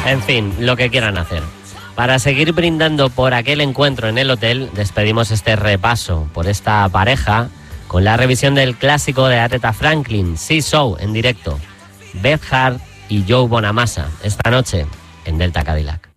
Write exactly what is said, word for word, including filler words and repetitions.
En fin, lo que quieran hacer. Para seguir brindando por aquel encuentro en el hotel, despedimos este repaso por esta pareja con la revisión del clásico de Aretha Franklin, See So, en directo. Beth Hart y Joe Bonamassa, esta noche en Delta Cadillac.